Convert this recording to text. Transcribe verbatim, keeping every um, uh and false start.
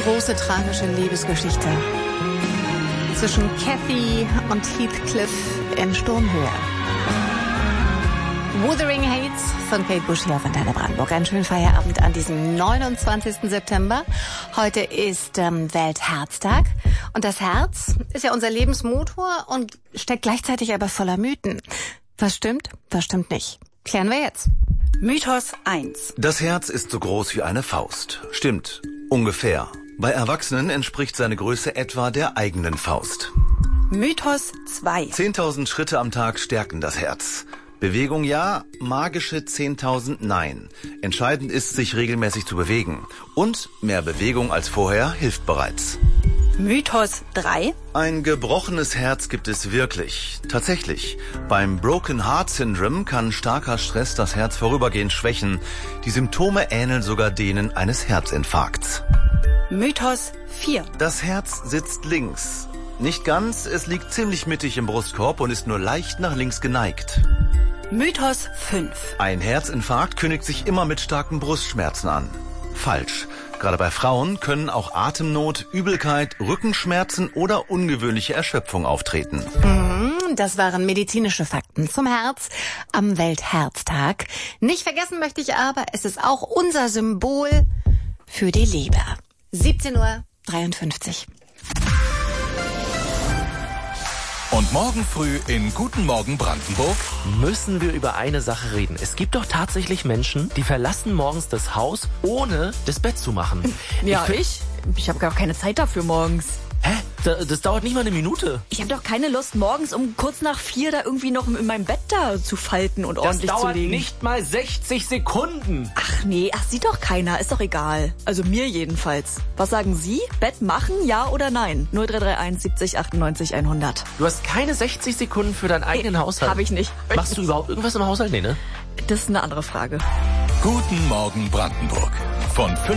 große tragische Liebesgeschichte zwischen Kathy und Heathcliff in Sturmhöhe. Wuthering Heights von Kate Bush hier auf Antenne Brandenburg. Einen schönen Feierabend an diesem neunundzwanzigsten September. Heute ist ähm, Weltherztag. Und das Herz ist ja unser Lebensmotor und steckt gleichzeitig aber voller Mythen. Was stimmt, was stimmt nicht? Klären wir jetzt. Mythos eins. Das Herz ist so groß wie eine Faust. Stimmt, ungefähr. Bei Erwachsenen entspricht seine Größe etwa der eigenen Faust. Mythos zwei. zehntausend Schritte am Tag stärken das Herz. Bewegung ja, magische zehntausend nein. Entscheidend ist, sich regelmäßig zu bewegen. Und mehr Bewegung als vorher hilft bereits. Mythos drei. Ein gebrochenes Herz gibt es wirklich. Tatsächlich. Beim Broken Heart Syndrome kann starker Stress das Herz vorübergehend schwächen. Die Symptome ähneln sogar denen eines Herzinfarkts. Mythos vier. Das Herz sitzt links. Nicht ganz, es liegt ziemlich mittig im Brustkorb und ist nur leicht nach links geneigt. Mythos fünf. Ein Herzinfarkt kündigt sich immer mit starken Brustschmerzen an. Falsch. Gerade bei Frauen können auch Atemnot, Übelkeit, Rückenschmerzen oder ungewöhnliche Erschöpfung auftreten. Mhm, das waren medizinische Fakten zum Herz am Weltherztag. Nicht vergessen möchte ich aber, es ist auch unser Symbol für die Liebe. siebzehn Uhr dreiundfünfzig. Und morgen früh in Guten Morgen Brandenburg müssen wir über eine Sache reden. Es gibt doch tatsächlich Menschen, die verlassen morgens das Haus, ohne das Bett zu machen. Ja, ich? Ich, ich habe gar keine Zeit dafür morgens. Hä? Das, das dauert nicht mal eine Minute. Ich habe doch keine Lust, morgens um kurz nach vier da irgendwie noch in meinem Bett da zu falten und ordentlich zu legen. Das dauert nicht mal sechzig Sekunden. Ach nee, ach sieht doch keiner. Ist doch egal. Also mir jedenfalls. Was sagen Sie? Bett machen, ja oder nein? null drei drei eins siebzig achtundneunzig hundert. Du hast keine sechzig Sekunden für deinen eigenen nee, Haushalt. Habe ich nicht. Machst du überhaupt irgendwas im Haushalt? Nee, ne? Das ist eine andere Frage. Guten Morgen Brandenburg. Von